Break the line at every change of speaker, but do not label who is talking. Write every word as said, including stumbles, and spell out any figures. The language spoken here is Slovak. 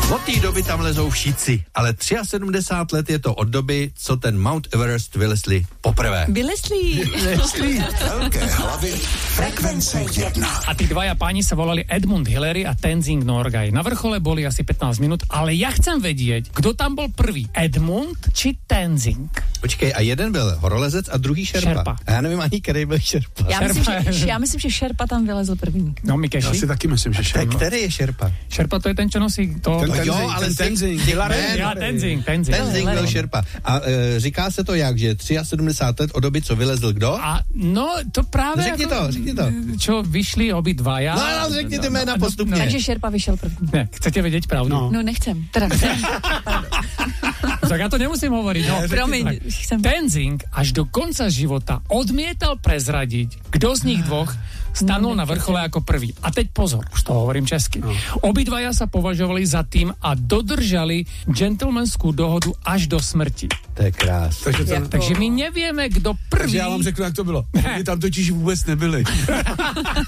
Od té doby tam lezou všichni, ale sedmdesát tři let je to od doby, co ten Mount Everest vylezli poprvé.
Vylezli.
Vylezli.
Velké hlavy frekvence jedna.
A tí dvaja páni sa volali Edmund Hillary a Tenzing Norgay. Na vrchole boli asi pätnásť minút, ale ja chcem vedieť, kto tam bol prvý, Edmund či Tenzing?
Počkej, a jeden byl horolezec a druhý šerpa.
Šerpa.
A já nevím ani, který byl šerpa.
Já myslím, že, já myslím, že šerpa tam vylezl první.
No, Mikeši?
Já si taky myslím, že
Tak
šerpa.
který je šerpa?
Šerpa to je ten, čo nosí to...
Ten, ten,
jo,
ten,
ale
ten Tenzing.
Ja, Tenzing, Tenzing.
Tenzing byl šerpa. A e, říká se to jak, že sedmdesát tři let od doby, co vylezl kdo?
A no, to práve...
Řekni
ako,
to, řekni to.
Čo vyšli obidvaja.
No, no, řekněte jména postupně.
Takže šerpa vyšel první.
Ne, chcete vedieť pravdu?
No.
No nechcem. Teda chcem.
Tak ja to nemusím hovoriť. No,
Promiň,
tak,
chcem.
Tenzing až do konca života odmietal prezradiť, kto z nich dvoch stanul na vrchole ako prvý. A teď pozor, už to hovorím česky. No. Obidvaja sa považovali za tým a dodržali gentlemanskú dohodu až do smrti.
To je krás.
Takže, to,
Takže my nevieme, kto prvý...
takže já vám řeknu, jak to bylo. Oni tam totiž vůbec nebyli.